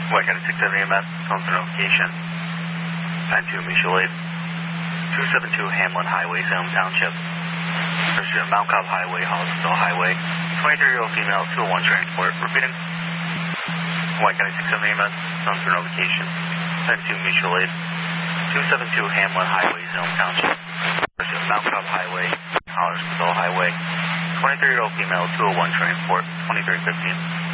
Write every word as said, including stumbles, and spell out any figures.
White County six seven E M S, phone for notification. nine two mutual aid. two seven two Hamlin Highway, Salem Township. Pursuit of Mount Cobb Highway, Hollisville Highway. twenty-three-year-old female, two oh one transport. Repeating. White County six seven E M S, phone for notification. nine two mutual aid. two seven two Hamlin Highway, Salem Township. Pursuit of Mount Cobb Highway, Hollisville Highway. twenty-three-year-old female, two oh one transport. twenty-three fifteen.